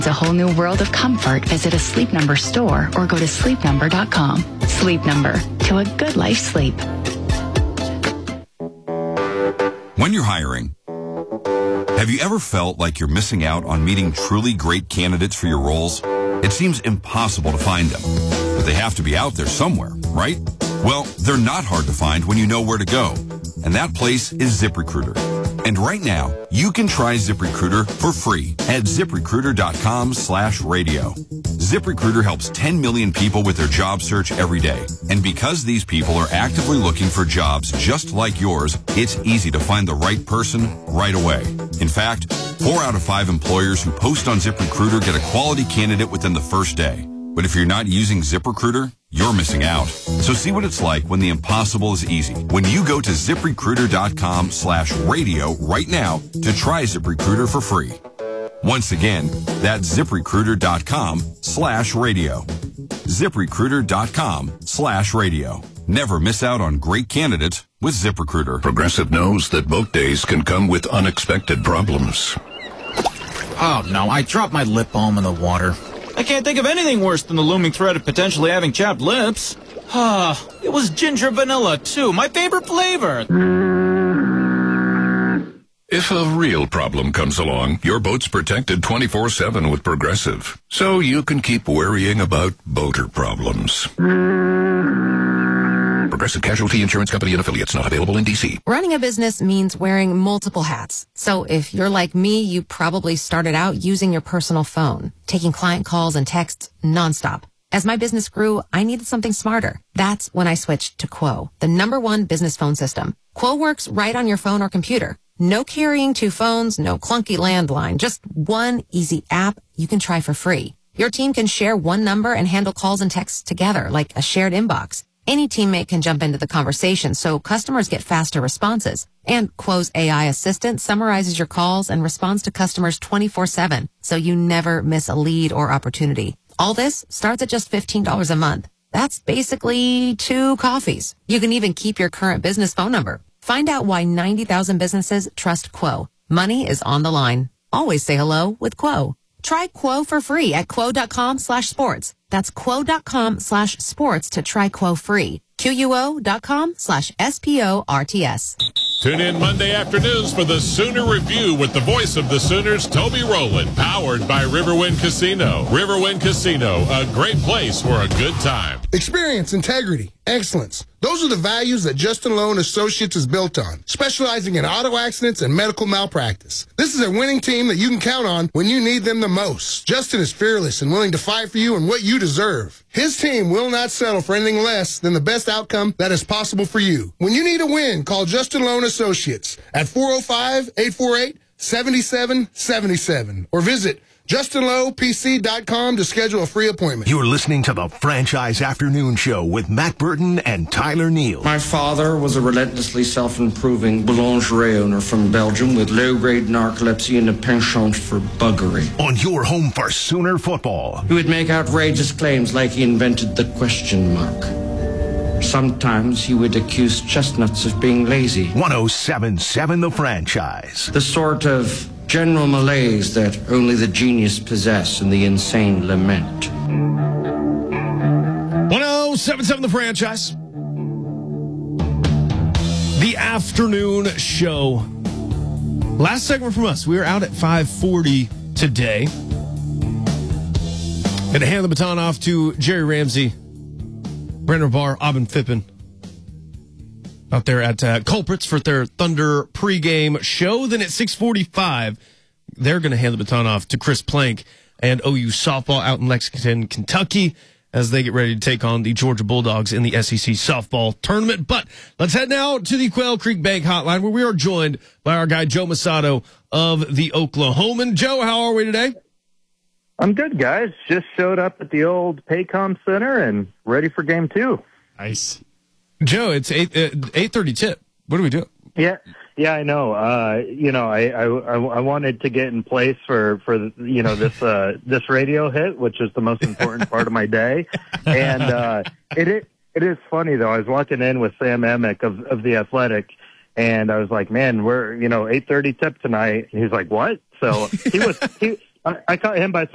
It's a whole new world of comfort. Visit a Sleep Number store or go to sleepnumber.com. Sleep Number, to a good life's sleep. When you're hiring, have you ever felt like you're missing out on meeting truly great candidates for your roles? It seems impossible to find them, but they have to be out there somewhere, right? Well, they're not hard to find when you know where to go, and that place is ZipRecruiter. And right now, you can try ZipRecruiter for free at ZipRecruiter.com/radio. ZipRecruiter helps 10 million people with their job search every day. And because these people are actively looking for jobs just like yours, it's easy to find the right person right away. In fact, 4 out of 5 employers who post on ZipRecruiter get a quality candidate within the first day. But if you're not using ZipRecruiter, you're missing out. So see what it's like when the impossible is easy. When you go to ZipRecruiter.com/radio right now to try ZipRecruiter for free. Once again, that's ZipRecruiter.com/radio. ZipRecruiter.com/radio. Never miss out on great candidates with ZipRecruiter. Progressive knows that boat days can come with unexpected problems. Oh, no, I dropped my lip balm in the water. I can't think of anything worse than the looming threat of potentially having chapped lips. It was ginger vanilla, too, my favorite flavor. If a real problem comes along, your boat's protected 24/7 with Progressive, so you can keep worrying about boater problems. Progressive Casualty Insurance Company and affiliates, not available in D.C. Running a business means wearing multiple hats. So if you're like me, you probably started out using your personal phone, taking client calls and texts nonstop. As my business grew, I needed something smarter. That's when I switched to Quo, the #1 business phone system. Quo works right on your phone or computer. No carrying 2 phones, no clunky landline, just one easy app you can try for free. Your team can share one number and handle calls and texts together like a shared inbox. Any teammate can jump into the conversation, so customers get faster responses. And Quo's AI assistant summarizes your calls and responds to customers 24/7, so you never miss a lead or opportunity. All this starts at just $15 a month. That's basically 2 coffees. You can even keep your current business phone number. Find out why 90,000 businesses trust Quo. Money is on the line. Always say hello with Quo. Try Quo for free at quo.com/sports. That's quo.com/sports to try Quo free. QUO.com/SPORTS. Tune in Monday afternoons for the Sooner Review with the voice of the Sooners, Toby Rowland, powered by Riverwind Casino. Riverwind Casino, a great place for a good time. Experience, integrity, excellence. Those are the values that Justin Lowe & Associates is built on, specializing in auto accidents and medical malpractice. This is a winning team that you can count on when you need them the most. Justin is fearless and willing to fight for you and what you deserve. His team will not settle for anything less than the best outcome that is possible for you. When you need a win, call Justin Lowe & Associates at 405-848-7777 or visit JustinLowePC.com to schedule a free appointment. You're listening to the Franchise Afternoon Show with Matt Burton and Tyler Neal. My father was a relentlessly self-improving boulangerie owner from Belgium with low-grade narcolepsy and a penchant for buggery. On your home for Sooner football. He would make outrageous claims like he invented the question mark. Sometimes he would accuse chestnuts of being lazy. 107.7 The Franchise. The sort of general malaise that only the genius possess and the insane lament. 107.7 The Franchise. The afternoon show. Last segment from us. We were out at 5:40 today. Gonna hand the baton off to Jerry Ramsey, Brendan Barr, Aubin Fippen out there at Culprits for their Thunder pregame show. Then at 6:45, they're going to hand the baton off to Chris Plank and OU softball out in Lexington, Kentucky, as they get ready to take on the Georgia Bulldogs in the SEC softball tournament. But let's head now to the Quail Creek Bank hotline, where we are joined by our guy Joe Masato of the Oklahoman. Joe, how are we today? I'm good, guys. Just showed up at the old Paycom Center and ready for game 2. Nice. Joe, it's 8:30 tip. What do we do? Yeah, I know. I wanted to get in place for this radio hit, which is the most important part of my day. And it is funny though. I was walking in with Sam Emick of the Athletic, and I was like, "Man, we're 8:30 tip tonight." And he's like, "What?" So I caught him by